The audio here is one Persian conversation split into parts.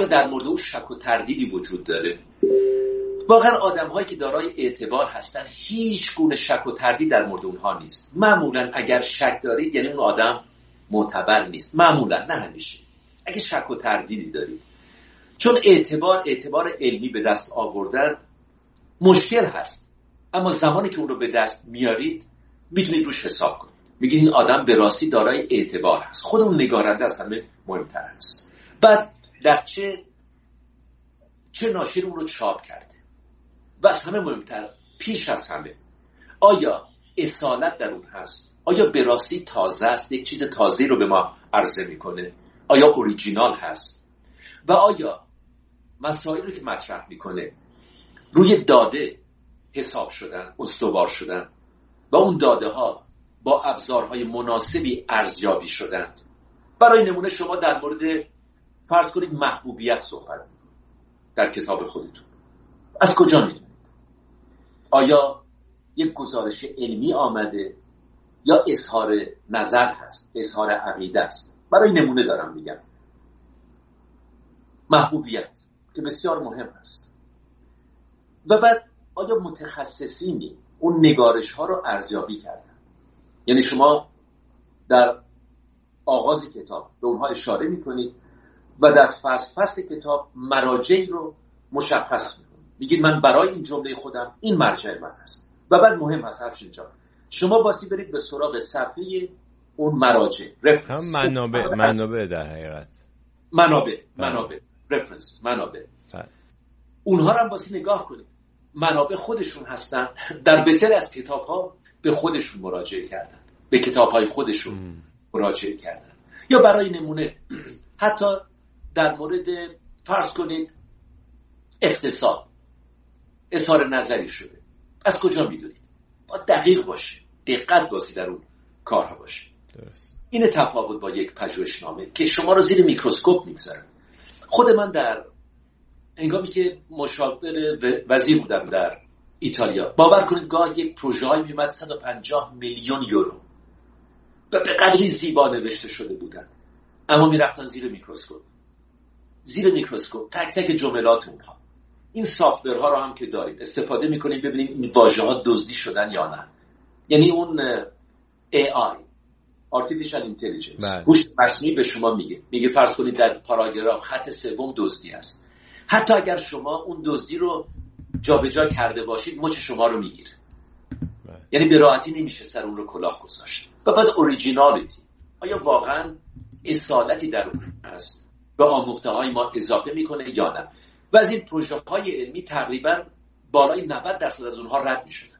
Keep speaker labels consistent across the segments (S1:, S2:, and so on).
S1: آیا در مورد او شک و تردیدی وجود داره؟ واقعا آدم‌هایی که دارای اعتبار هستن هیچ گونه شک و تردید در مورد اونها نیست. معمولا اگر شک دارید یعنی اون آدم معتبر نیست. معمولا، نه همیشه. اگه شک و تردیدی دارید، چون اعتبار علمی به دست آوردن مشکل هست، اما زمانی که اون رو به دست میارید میتونید روش حساب کنید. میگید این آدم به راستی دارای اعتبار هست. خود اون نگارنده از همه مهمتر است. بعد در چه ناشر اون رو چاپ کرده و از همه مهمتر، پیش از همه، آیا اصالت در اون هست؟ آیا به راستی تازه است؟ یک چیز تازه رو به ما عرضه میکنه؟ آیا اوریجینال هست؟ و آیا مسائلی رو که مطرح میکنه روی داده حساب شدن، استوار شدن و اون داده ها با ابزارهای مناسبی ارزیابی شدند؟ برای نمونه شما در مورد فرض کنید محبوبیت صحبت در کتاب خودتون، از کجا میدونید؟ آیا یک گزارش علمی آمده یا اظهار نظر هست، اظهار عقیده است؟ برای نمونه دارم میگم. محبوبیت که بسیار مهم است. و بعد آیا متخصصینی اون نگارش ها رو ارزیابی کردن؟ یعنی شما در آغاز کتاب به اونها اشاره میکنید و در فصل کتاب مراجعی رو مشخص میکنید. میگید من برای این جمله خودم این مرجع من هست. و بعد مهم هست حرف اینجا شما باسی برید به سراغ صفحه اون مراجع،
S2: هم منابع در حقیقت
S1: منابع رفرنس، منابع اونها رو هم باسی نگاه کنید. منابع خودشون هستن. در بسیاری از کتاب ها به خودشون مراجعه کردن، به کتاب های خودشون مراجعه کردن. یا برای نمونه حتی در مورد فرض کنید اقتصاد اظهار نظری شده. از کجا میدونید؟ باید دقیق باشه، دقت باشه در اون کارها باشه.
S2: درست.
S1: این تفاوت با یک پژوهشنامه که شما رو زیر میکروسکوپ میگذاره. خود من در هنگامی که مشاور وزیر بودم در ایتالیا، باور کنید گاه یک پروژه‌ای میومد 150 میلیون یورو و به قدری زیبا نوشته شده بودن، اما میرفتن زیر میکروسکوپ تک تک جملات اونها. این سافتورها رو هم که داریم استفاده میکنیم ببینیم این واژه‌ها دزدی شدن یا نه. یعنی اون AI Artificial Intelligence هوش مصنوعی به شما میگه فرض کنید در پاراگراف خط سوم دزدی است. حتی اگر شما اون دزدی رو جابجا کرده باشید مچ شما رو میگیره. یعنی به راحتی نمیشه سر اون رو کلاه گذاشت. و بعد اوریجینالیتی، آیا واقعا اصالتی در اون هست به آموخته‌های ما اضافه میکنه یا نه؟ و از این پروژه‌های علمی تقریبا بالای 90% از اونها رد میشدن.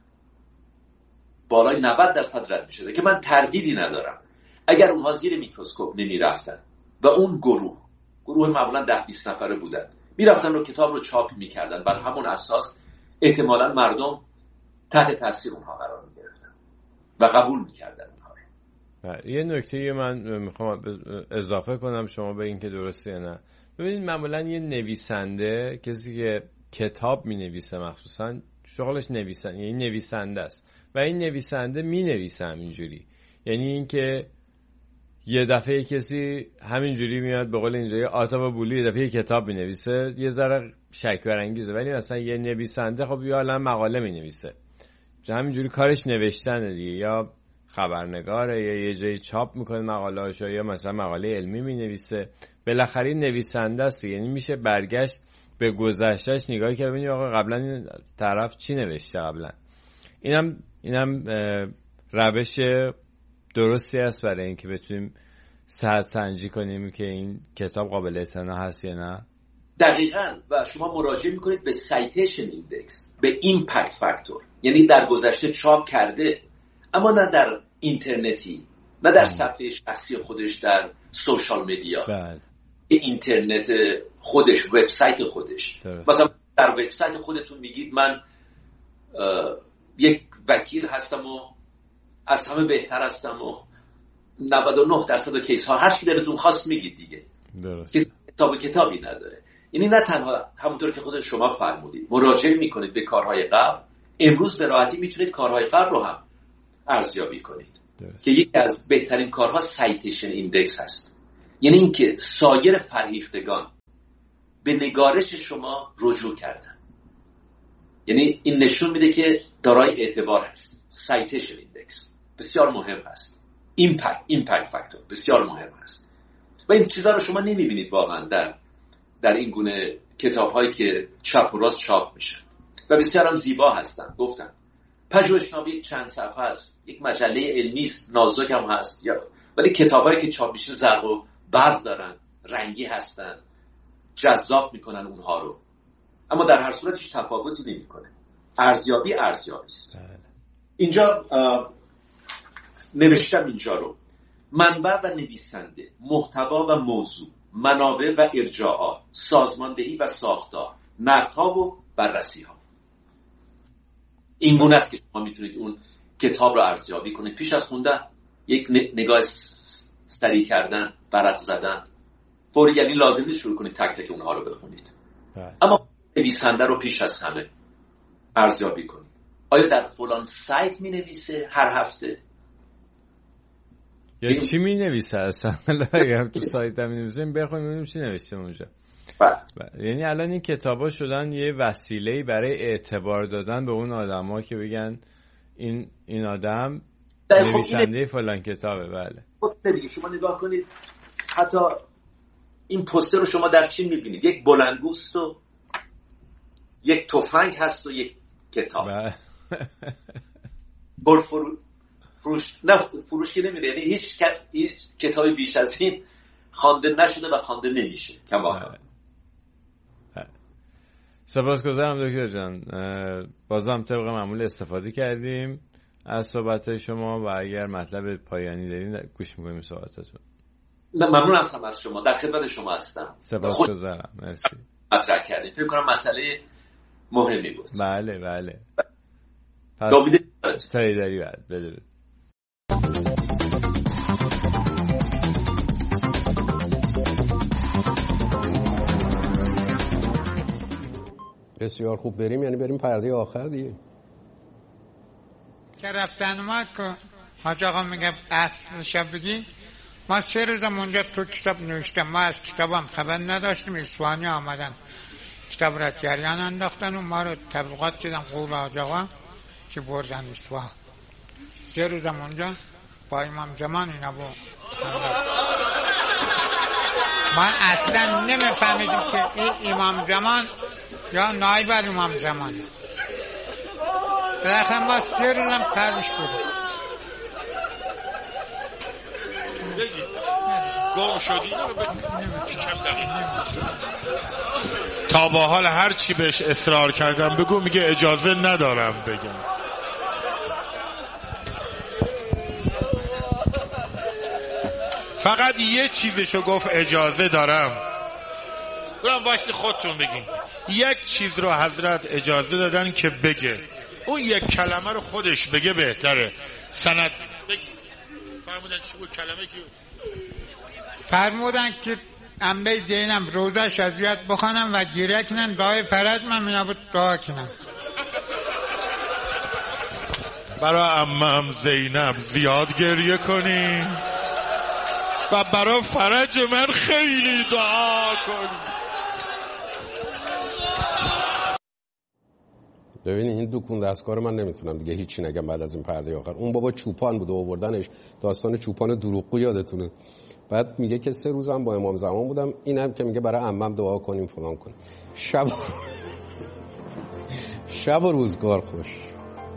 S1: بالای 90% رد میشده که من تردیدی ندارم اگر اونها زیر میکروسکوپ نمیرفتن و اون گروه معمولا 10-20 نفره بودن میرفتن و کتاب رو چاپ میکردن، بر همون اساس احتمالاً مردم تحت تاثیر اونها قرار میگرفتن و قبول میکردن اونها.
S2: یه نکته من میخوام اضافه کنم شما به این که درسته یا نه. ببینید معمولا یه نویسنده، کسی که کتاب مینویسه مخصوصا شغلش نویسنده است و این نویسنده مینویسه همینجوری. یعنی اینکه یه دفعه کسی همینجوری میاد به قول اینجوری آتا و بولی یه دفعه کتاب مینویسه، یه ذره شک برانگیزه. ولی مثلا یه نویسنده خب یه عالم مقاله مینویسه، همینجوری کارش نوشتنه دیگه، یا خبرنگاره یا یه جایی چاپ میکنه مقاله‌اشو، یا مثلا مقاله علمی مینویسه. بالاخره نویسنده است، یعنی میشه برگشت به گذشتهش نگاه کرد ببینید آقا قبلا این طرف چی نوشته قبلا. اینم روش درستی است برای اینکه بتونیم صحت سنجی کنیم که این کتاب قابل اعتنا هست یا نه.
S1: دقیقاً. و شما مراجعه میکنید به سایتیشن ایندکس، به ایمپکت فاکتور، یعنی در گذشته چاپ کرده اما نه در اینترنتی، نه در صفحه شخصی خودش در سوشال مدیا، اینترنت خودش، وبسایت خودش. مثلا در وبسایت خودتون میگید من یک وکیل هستم و از همه بهتر هستم و 99% کیس ها هر چی دلتون خواست میگید دیگه. درست. کتابی نداره. یعنی نه تنها همونطور که خود شما فرمودید مراجعه میکنید به کارهای قبل، امروز به راحتی میتونید کارهای قبل رو هم ارزیابی کنید. درست. که یکی از بهترین کارها سایتیشن ایندکس هست. یعنی اینکه سایر فرهیختگان به نگارش شما رجوع کردن. یعنی این نشون میده که دارای اعتبار هست. سایتیشن ایندکس بسیار مهم هست. ایمپکت فاکتور بسیار مهم هست و این چیزا رو شما نمیبینید واقعا در این گونه کتاب‌هایی که چپ و راست چاپ میشن و بسیار هم زیبا هستن. گفتم پژوهشنامه چند صفحه است، یک مجله علمی نازک هم هست، ولی کتابایی که چاپ میشه زرق و برق دارن، رنگی هستن، جذاب میکنن اونها رو، اما در هر صورت هیچ تفاوتی نمیکنه. ارزیابی است. اینجا نوشتم اینجا رو: منبع و نویسنده، محتوا و موضوع، منابع و ارجاعات، سازماندهی و ساختار، نقدها و بررسی‌ها. این گونه است که شما میتونید اون کتاب رو ارزیابی کنید پیش از خوندن. یک نگاه سریع کردن، برق زدن فوری، یعنی لازم نیست شروع کنید تک تک اونها رو بخونید. اما نویسنده رو پیش از همه ارزیابی کنید. آیا در فلان سایت می نویسه هر هفته؟
S2: یا چی می نویسه اصلا؟ اگر تو سایت هم می نویسه بخونیم ببینیم چی نوشته اونجا. یعنی الان این کتابا شدن یه وسیله‌ای برای اعتبار دادن به اون آدما که بگن این آدم نویسنده فلان کتابه. بله
S1: خب دیگه شما نگاه کنید، حتی این پوستر رو شما در چی می‌بینید؟ یک بلندگوست و یک تفنگ هست و یک کتاب. فروش که نمیره، یعنی هیچ کتابی بیش از این خوانده نشده و خوانده نمیشه.
S2: سپاسگزارم دکتر جان. بازم طبق معمول استفاده کردیم از صحبت‌های شما و اگر مطلب پایانی دارین گوش می‌کنیم صحبتاتون.
S1: ممنون هستم از شما، در خدمت شما هستم.
S2: سپاسگزارم. مرسی.
S1: مطرح کردیم. فکر کنم مسئله مهمی بود.
S2: بله.
S1: پس
S2: تاییداری بعد بدرود.
S3: بسیار خوب. بریم یعنی بریم پرده آخر دیگه
S4: که رفتن اومد که حاج آقا میگه اصلش بگی. ما 3 روزم اونجا تو کتاب نوشتم، ما از کتابم خبر نداشتیم. اصفهانی آمدن کتاب را جریان انداختن و ما رو تبلیغات کردن قول حاج آقا که بردن اصفهان. 3 روزم اونجا با امام زمان اینا بود. من اصلا نمیفهمیدم که این امام زمان یا نایب امام زمان. بالاخره ما 3 روزم پرش بودیم.
S5: گم شدی تا با حال هر چی بهش اصرار کردم بگو، میگه اجازه ندارم بگم. فقط یه چیزشو گفت اجازه دارم. برام واسه خودتون بگین. یک چیز رو حضرت اجازه دادن که بگه، اون یک کلمه رو خودش بگه بهتره. سند بگی. فرمودن چی بود کلمه که
S4: فرمودن که انبه زینم روزه شزیت بخونم و گیره کنن دعای فرج من منابود دعا کنم.
S5: برای عمم زینب زیاد گریه کنی و برای فرج من خیلی دعا کنی.
S3: ببینید این دکون دستکار من نمیتونم دیگه هیچی نگم بعد از این پرده آخر. اون بابا چوپان بود و آوردنش، داستان چوپان دروغگو یادتونه. بعد میگه که 3 روزم با امام زمان بودم، اینم که میگه برای عمم دعا کنیم فلان کنیم. شب و روزگار خوش.